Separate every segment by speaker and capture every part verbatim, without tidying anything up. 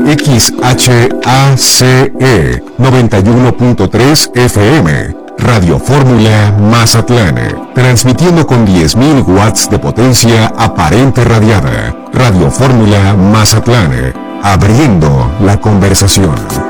Speaker 1: X H A C E noventa y uno punto tres F M, Radio Fórmula Mazatlán, transmitiendo con diez mil watts de potencia aparente radiada. Radio Fórmula Mazatlán, abriendo la conversación.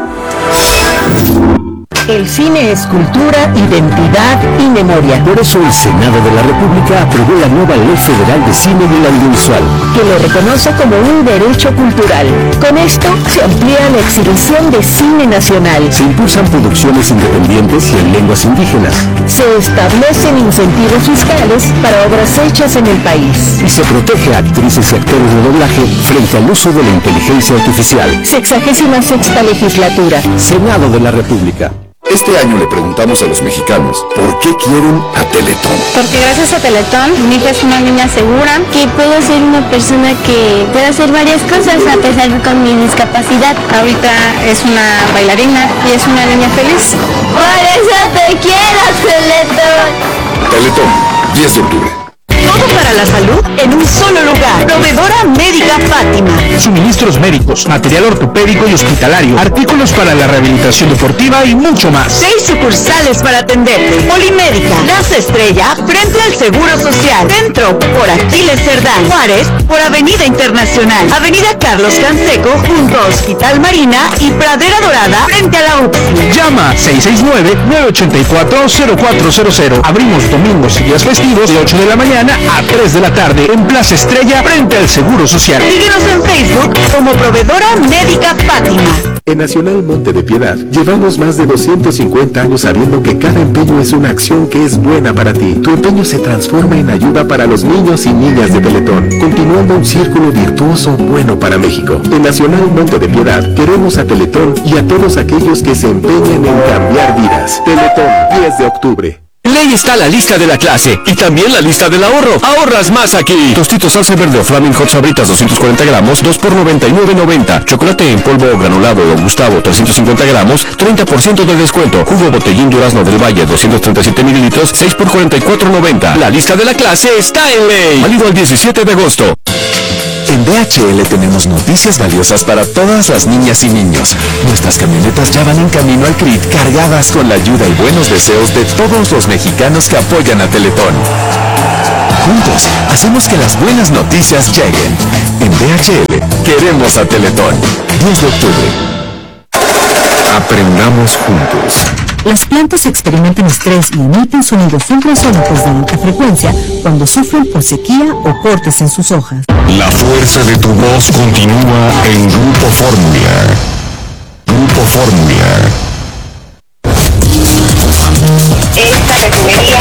Speaker 2: El cine es cultura, identidad y memoria.
Speaker 3: Por eso el Senado de la República aprobó la nueva Ley Federal de Cine del Audiovisual,
Speaker 2: que lo reconoce como un derecho cultural. Con esto se amplía la exhibición de cine nacional.
Speaker 3: Se impulsan producciones independientes y en lenguas indígenas.
Speaker 2: Se establecen incentivos fiscales para obras hechas en el país.
Speaker 3: Y se protege a actrices y actores de doblaje frente al uso de la inteligencia artificial.
Speaker 2: Sexagésima sexta legislatura.
Speaker 3: Senado de la República.
Speaker 4: Este año le preguntamos a los mexicanos por qué quieren a Teletón.
Speaker 5: Porque gracias a Teletón mi hija es una niña segura, que puedo ser una persona que puede hacer varias cosas a pesar de con mi discapacidad. Ahorita es una bailarina y es una niña feliz. Por eso te quiero, Teletón.
Speaker 4: Teletón, diez de octubre.
Speaker 2: Todo para la salud en un solo lugar. Proveedora Médica Fátima.
Speaker 6: Suministros médicos, material ortopédico y hospitalario, artículos para la rehabilitación deportiva y mucho más.
Speaker 2: Seis sucursales para atenderte. Polimédica, Plaza Estrella, frente al Seguro Social. Centro, por Aquiles Cerdán. Juárez, por Avenida Internacional. Avenida Carlos Canseco, junto a Hospital Marina y Pradera Dorada, frente a la U P S I.
Speaker 6: Llama seis seis nueve, nueve ocho cuatro, cero cuatro cero cero. Abrimos domingos y días festivos de ocho de la mañana a tres de la tarde en Plaza Estrella, frente al Seguro Social.
Speaker 2: Síguenos en Facebook como Proveedora Médica Fátima.
Speaker 7: En Nacional Monte de Piedad llevamos más de doscientos cincuenta años sabiendo que cada empeño es una acción que es buena para ti. Tu empeño se transforma en ayuda para los niños y niñas de Teletón, continuando un círculo virtuoso bueno para México. En Nacional Monte de Piedad queremos a Teletón y a todos aquellos que se empeñen en cambiar vidas. Teletón, diez de octubre.
Speaker 3: Ley está la lista de la clase y también la lista del ahorro. Ahorras más aquí. Tostitos salsa verde o Flaming Hot Sabritas doscientos cuarenta gramos, dos por noventa y nueve noventa. Chocolate en polvo o granulado o Gustavo trescientos cincuenta gramos, treinta por ciento de descuento. Jugo Botellín Durazno del Valle doscientos treinta y siete mililitros, seis por cuarenta y cuatro noventa. La lista de la clase está en Ley. Válido el diecisiete de agosto.
Speaker 8: En D H L tenemos noticias valiosas para todas las niñas y niños. Nuestras camionetas ya van en camino al C R I T cargadas con la ayuda y buenos deseos de todos los mexicanos que apoyan a Teletón. Juntos, hacemos que las buenas noticias lleguen. En D H L, queremos a Teletón. diez de octubre.
Speaker 1: Aprendamos juntos.
Speaker 9: Las plantas experimentan estrés y emiten sonidos ultrasónicos de alta frecuencia cuando sufren por sequía o cortes en sus hojas.
Speaker 1: La fuerza de tu voz continúa en Grupo Fórmula. Grupo Fórmula.
Speaker 10: Esta refinería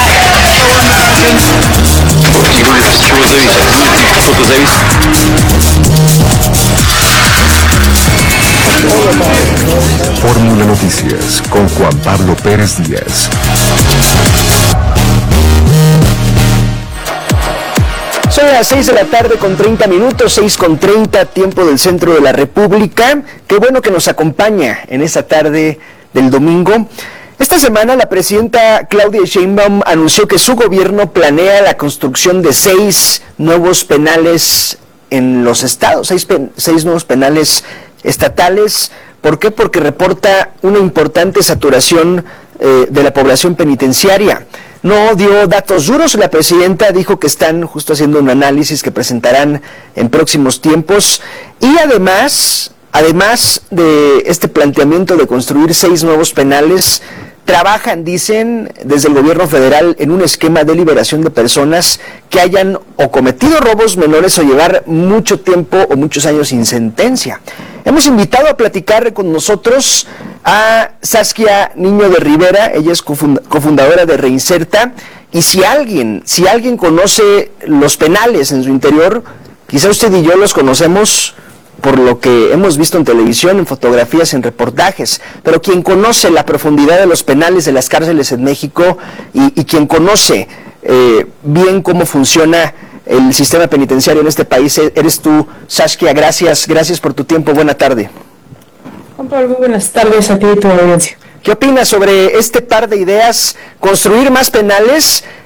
Speaker 1: Fórmula Noticias con Juan Pablo Pérez Díaz.
Speaker 11: Son las seis de la tarde con treinta minutos, seis con treinta, tiempo del centro de la República. Qué bueno que nos acompaña en esta tarde del domingo. Esta semana la presidenta Claudia Sheinbaum anunció que su gobierno planea la construcción de seis nuevos penales en los estados, seis, pen, seis nuevos penales estatales. ¿Por qué? Porque reporta una importante saturación eh, de la población penitenciaria. No dio datos duros, la presidenta dijo que están justo haciendo un análisis que presentarán en próximos tiempos y además, además de este planteamiento de construir seis nuevos penales, trabajan, dicen, desde el gobierno federal en un esquema de liberación de personas que hayan o cometido robos menores o llevar mucho tiempo o muchos años sin sentencia. Hemos invitado a platicar con nosotros a Saskia Niño de Rivera, ella es cofundadora de Reinserta, y si alguien, si alguien conoce los penales en su interior, quizá usted y yo los conocemos por lo que hemos visto en televisión, en fotografías, en reportajes, pero quien conoce la profundidad de los penales de las cárceles en México y, y quien conoce eh, bien cómo funciona el sistema penitenciario en este país, eres tú, Saskia. Gracias, gracias por tu tiempo, buena tarde.
Speaker 12: Juan Pablo, muy buenas tardes a ti y a tu audiencia.
Speaker 11: ¿Qué opinas sobre este par de ideas, construir más penales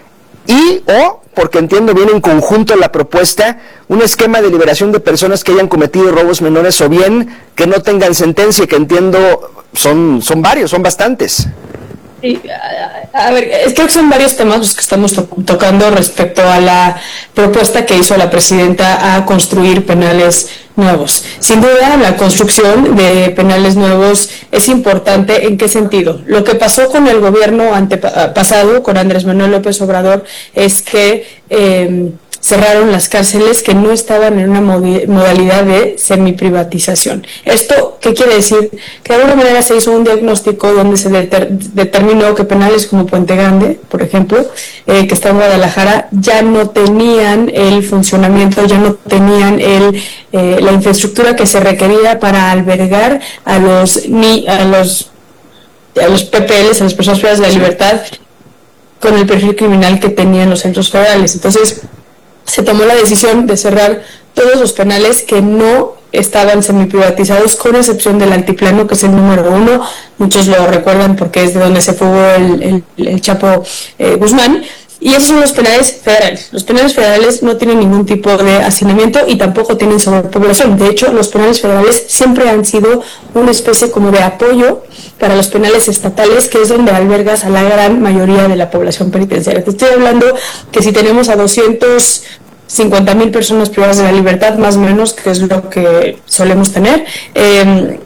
Speaker 11: y o, porque entiendo bien en conjunto la propuesta, un esquema de liberación de personas que hayan cometido robos menores o bien que no tengan sentencia, que entiendo son, son varios, son bastantes.
Speaker 12: Sí, a, a ver, es que son varios temas los que estamos to- tocando respecto a la propuesta que hizo la presidenta a construir penales nuevos. Sin duda, la construcción de penales nuevos es importante. ¿En qué sentido? Lo que pasó con el gobierno antepasado, con Andrés Manuel López Obrador, es que eh, cerraron las cárceles que no estaban en una modalidad de semiprivatización. ¿Esto qué quiere decir? Que de alguna manera se hizo un diagnóstico donde se deter- determinó que penales como Puente Grande, por ejemplo, eh, que está en Guadalajara, ya no tenían el funcionamiento, ya no tenían el, eh, la infraestructura que se requería para albergar a los, ni, a los, a los P P Ls, a las personas privadas de la libertad, con el perfil criminal que tenían los centros federales. Entonces, se tomó la decisión de cerrar todos los penales que no estaban semiprivatizados, con excepción del Altiplano, que es el número uno. Muchos lo recuerdan porque es de donde se fugó el, el, el Chapo eh, Guzmán. Y esos son los penales federales. Los penales federales no tienen ningún tipo de hacinamiento y tampoco tienen sobrepoblación. De hecho, los penales federales siempre han sido una especie como de apoyo para los penales estatales, que es donde albergas a la gran mayoría de la población penitenciaria. Te estoy hablando que si tenemos a doscientos cincuenta mil personas privadas de la libertad, más o menos, que es lo que solemos tener, eh,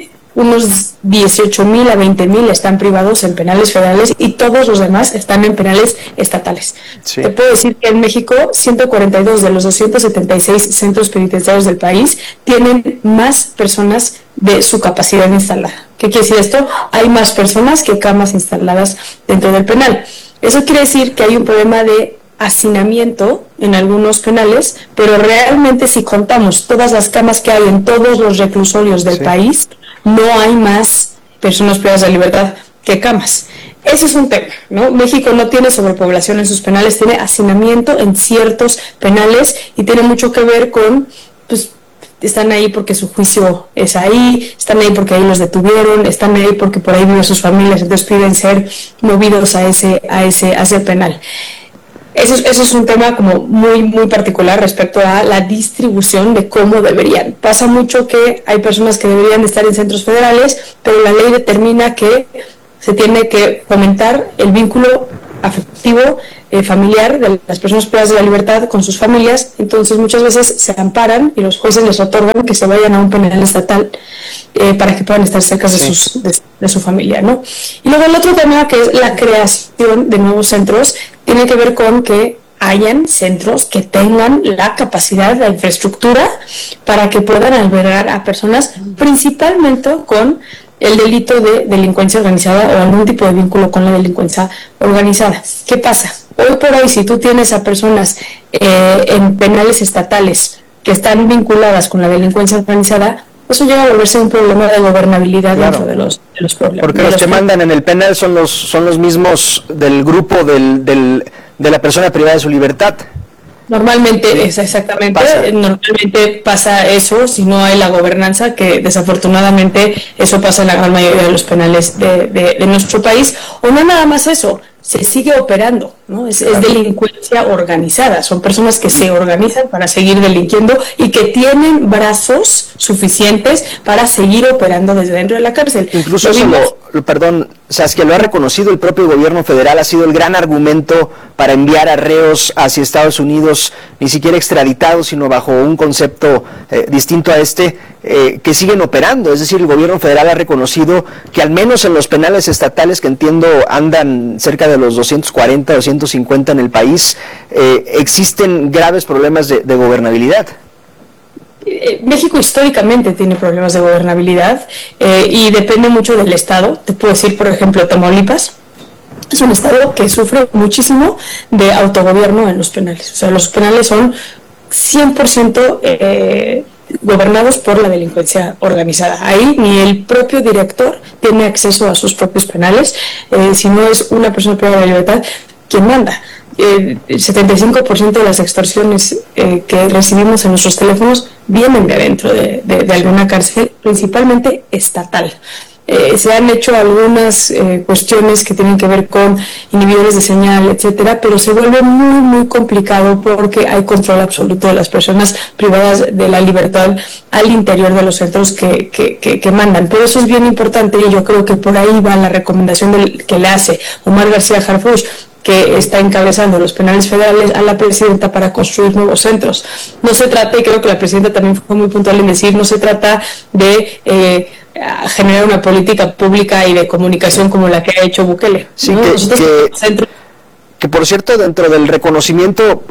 Speaker 12: unos dieciocho mil a veinte mil están privados en penales federales y todos los demás están en penales estatales. Sí. Te puedo decir que en México ciento cuarenta y dos de los doscientos setenta y seis centros penitenciarios del país tienen más personas de su capacidad instalada. ¿Qué quiere decir esto? Hay más personas que camas instaladas dentro del penal. Eso quiere decir que hay un problema de hacinamiento en algunos penales, pero realmente si contamos todas las camas que hay en todos los reclusorios del sí. país, no hay más personas privadas de libertad que camas. Ese es un tema, ¿no? México no tiene sobrepoblación en sus penales, tiene hacinamiento en ciertos penales y tiene mucho que ver con, pues, están ahí porque su juicio es ahí, están ahí porque ahí los detuvieron, están ahí porque por ahí viven sus familias, entonces piden ser movidos a ese, a ese, a ese penal. Eso es, eso es un tema como muy, muy particular respecto a la distribución de cómo deberían. Pasa mucho que hay personas que deberían estar en centros federales, pero la ley determina que se tiene que fomentar el vínculo afectivo, eh, familiar de las personas privadas de la libertad con sus familias. Entonces muchas veces se amparan y los jueces les otorgan que se vayan a un penal estatal eh, para que puedan estar cerca de, sí. sus, de, de su familia, ¿no? Y luego el otro tema, que es la creación de nuevos centros, tiene que ver con que hayan centros que tengan la capacidad, la infraestructura para que puedan albergar a personas principalmente con el delito de delincuencia organizada o algún tipo de vínculo con la delincuencia organizada. ¿Qué pasa? Hoy por hoy, si tú tienes a personas eh, en penales estatales que están vinculadas con la delincuencia organizada, eso llega a volverse un problema de gobernabilidad claro. dentro de los, de los problemas.
Speaker 11: Porque los, los que mandan en el penal son los son los mismos del grupo del, del de la persona privada de su libertad.
Speaker 12: Normalmente, sí. es exactamente, pasa. normalmente pasa eso si no hay la gobernanza, que desafortunadamente eso pasa en la gran mayoría de los penales de, de, de nuestro país, o no nada más eso, se sigue operando, ¿no? Es, es delincuencia organizada, son personas que se organizan para seguir delinquiendo y que tienen brazos suficientes para seguir operando desde dentro de la cárcel.
Speaker 11: Incluso eso lo, lo, perdón, Saskia, lo ha reconocido el propio gobierno federal, ha sido el gran argumento para enviar a reos hacia Estados Unidos, ni siquiera extraditados, sino bajo un concepto eh, distinto a este, eh, que siguen operando. Es decir, el gobierno federal ha reconocido que al menos en los penales estatales, que entiendo andan cerca de los doscientos cuarenta, doscientos cincuenta en el país, eh, existen graves problemas de, de gobernabilidad.
Speaker 12: México históricamente tiene problemas de gobernabilidad eh, y depende mucho del estado. Te puedo decir, por ejemplo, Tamaulipas es un estado que sufre muchísimo de autogobierno en los penales. O sea, los penales son cien por ciento eh, gobernados por la delincuencia organizada. Ahí ni el propio director tiene acceso a sus propios penales, eh, si no es una persona privada de la libertad quien manda. Eh, el setenta y cinco por ciento de las extorsiones eh, que recibimos en nuestros teléfonos vienen de dentro de, de, de alguna cárcel, principalmente estatal. eh, se han hecho algunas eh, cuestiones que tienen que ver con inhibidores de señal, etcétera, pero se vuelve muy, muy complicado porque hay control absoluto de las personas privadas de la libertad al interior de los centros que, que, que, que mandan. Por eso es bien importante, y yo creo que por ahí va la recomendación del, que le hace Omar García Harfuch, que está encabezando los penales federales, a la presidenta para construir nuevos centros. No se trata, y creo que la presidenta también fue muy puntual en decir, no se trata de eh, generar una política pública y de comunicación como la que ha hecho Bukele.
Speaker 11: Sí,
Speaker 12: ¿no?
Speaker 11: que, que,
Speaker 12: centro...
Speaker 11: que por cierto, dentro del reconocimiento,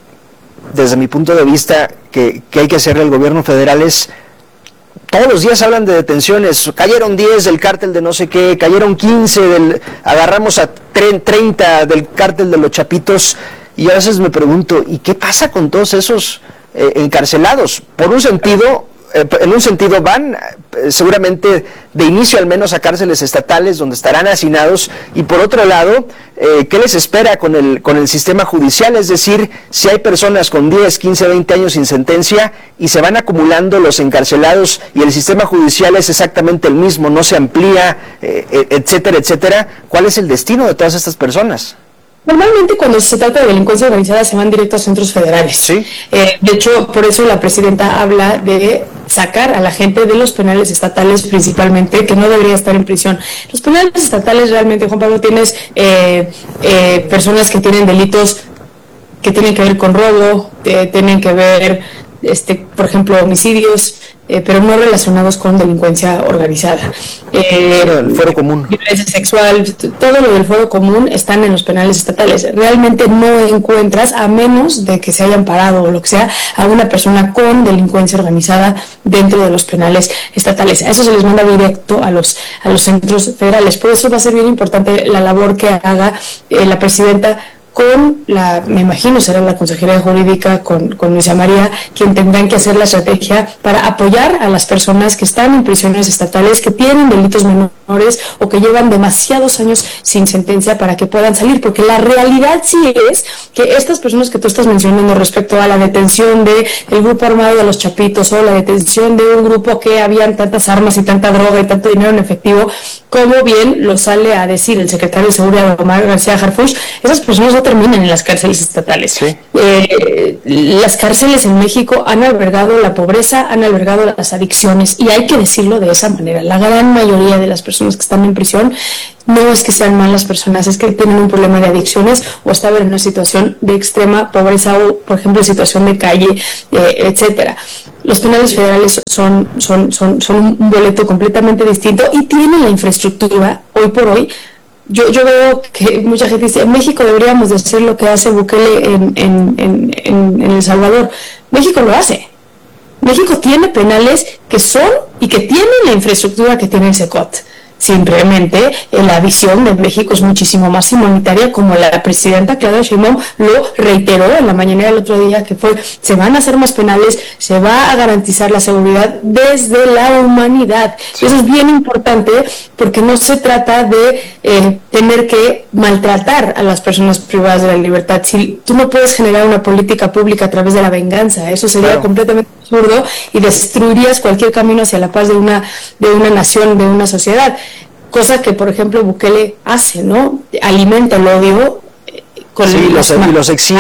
Speaker 11: desde mi punto de vista, que, que hay que hacerle al gobierno federal es... Todos los días hablan de detenciones, cayeron diez del cártel de no sé qué, cayeron quince, del, agarramos a treinta del cártel de los Chapitos, y a veces me pregunto, ¿y qué pasa con todos esos eh, encarcelados? Por un sentido, eh, en un sentido van eh, seguramente de inicio al menos a cárceles estatales donde estarán hacinados, y por otro lado, eh, ¿qué les espera con el, con el sistema judicial? Es decir, si hay personas con diez, quince, veinte años sin sentencia y se van acumulando los encarcelados y el sistema judicial es exactamente el mismo, no se amplía, eh, etcétera, etcétera, ¿cuál es el destino de todas estas personas?
Speaker 12: Normalmente cuando se trata de delincuencia organizada se van directo a centros federales. ¿Sí? Eh, de hecho, por eso la presidenta habla de sacar a la gente de los penales estatales principalmente, que no debería estar en prisión. Los penales estatales realmente, Juan Pablo, tienes eh, eh, personas que tienen delitos que tienen que ver con robo, eh, tienen que ver, este, por ejemplo, homicidios, eh, pero no relacionados con delincuencia organizada. Eh,
Speaker 11: el fuero común.
Speaker 12: Violencia sexual, todo lo del fuero común están en los penales estatales. Realmente no encuentras, a menos de que se hayan parado o lo que sea, a una persona con delincuencia organizada dentro de los penales estatales. A eso se les manda directo a los, a los centros federales. Por eso va a ser bien importante la labor que haga eh, la presidenta con la, me imagino será la Consejería Jurídica, con, con Luisa María, quien tendrán que hacer la estrategia para apoyar a las personas que están en prisiones estatales, que tienen delitos menores o que llevan demasiados años sin sentencia para que puedan salir, porque la realidad sí es que estas personas que tú estás mencionando respecto a la detención de el grupo armado de los Chapitos o la detención de un grupo que habían tantas armas y tanta droga y tanto dinero en efectivo, como bien lo sale a decir el secretario de Seguridad, Omar García Harfuch, esas personas no terminan en las cárceles estatales. ¿Sí? Eh, las cárceles en México han albergado la pobreza, han albergado las adicciones, y hay que decirlo de esa manera. La gran mayoría de las personas que están en prisión no es que sean malas personas, es que tienen un problema de adicciones o estaban en una situación de extrema pobreza o, por ejemplo, situación de calle, eh, etcétera. Los penales federales son, son, son, son un boleto completamente distinto y tienen la infraestructura hoy por hoy. Yo, yo veo que mucha gente dice, en México deberíamos de hacer lo que hace Bukele en, en, en, en, en El Salvador. México lo hace. México tiene penales que son y que tienen la infraestructura que tiene el SECOT. Simplemente eh, la visión de México es muchísimo más humanitaria, como la presidenta Claudia Sheinbaum lo reiteró en la mañanera el otro día, que fue, se van a hacer más penales, se va a garantizar la seguridad desde la humanidad. Sí. Eso es bien importante porque no se trata de eh, tener que maltratar a las personas privadas de la libertad. Si tú no puedes generar una política pública a través de la venganza, eso sería claro. completamente absurdo y destruirías cualquier camino hacia la paz de una, de una nación, de una sociedad. Cosa que, por ejemplo, Bukele hace, ¿no? Alimenta el odio con
Speaker 11: sí, los, y los exhibe.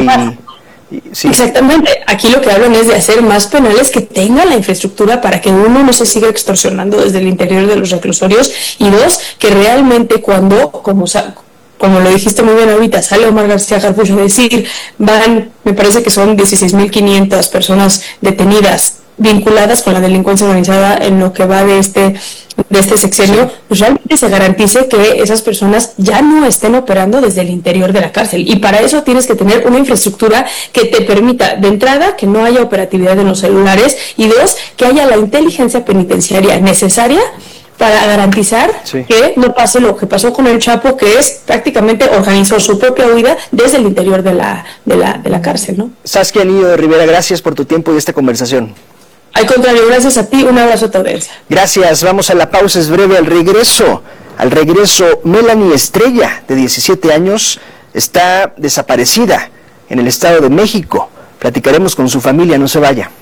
Speaker 11: Y, y, sí.
Speaker 12: Exactamente. Aquí lo que hablan es de hacer más penales que tengan la infraestructura para que uno no se siga extorsionando desde el interior de los reclusorios, y dos, que realmente cuando, como como lo dijiste muy bien ahorita, sale Omar García Harfuch a decir, van, me parece que son dieciséis mil quinientas personas detenidas vinculadas con la delincuencia organizada en lo que va de este de este sexenio, sí. Pues realmente se garantice que esas personas ya no estén operando desde el interior de la cárcel, y para eso tienes que tener una infraestructura que te permita, de entrada, que no haya operatividad en los celulares, y dos, que haya la inteligencia penitenciaria necesaria para garantizar sí. que no pase lo que pasó con el Chapo, que es prácticamente organizó su propia huida desde el interior de la, de la, de la cárcel, ¿no?
Speaker 11: Saskia Niño de Rivera, gracias por tu tiempo y esta conversación.
Speaker 12: Al contrario, gracias a ti, un abrazo a tu audiencia.
Speaker 11: Gracias, vamos a la pausa, es breve. Al regreso, al regreso, Melanie Estrella, de diecisiete años, está desaparecida en el Estado de México. Platicaremos con su familia, no se vaya.